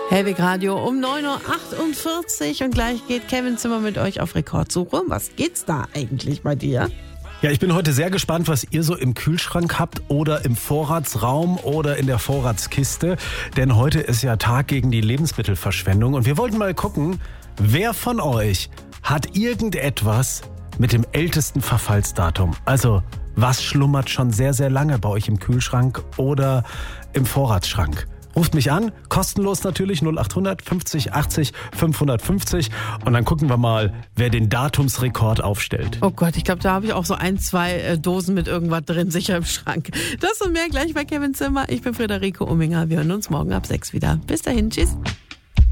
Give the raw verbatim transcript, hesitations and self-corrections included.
Hellwig Radio um neun Uhr achtundvierzig und gleich geht Kevin Zimmer mit euch auf Rekordsuche. Was geht's da eigentlich bei dir? Ja, ich bin heute sehr gespannt, was ihr so im Kühlschrank habt oder im Vorratsraum oder in der Vorratskiste. Denn heute ist ja Tag gegen die Lebensmittelverschwendung und wir wollten mal gucken, wer von euch hat irgendetwas mit dem ältesten Verfallsdatum? Also, was schlummert schon sehr, sehr lange bei euch im Kühlschrank oder im Vorratsschrank? Ruft mich an, kostenlos natürlich, null acht hundert fünfzig achtzig fünfhundertfünfzig und dann gucken wir mal, wer den Datumsrekord aufstellt. Oh Gott, ich glaube, da habe ich auch so ein, zwei äh, Dosen mit irgendwas drin, sicher im Schrank. Das und mehr gleich bei Kevin Zimmer. Ich bin Friederike Umminger. Wir hören uns morgen ab sechs wieder. Bis dahin, tschüss.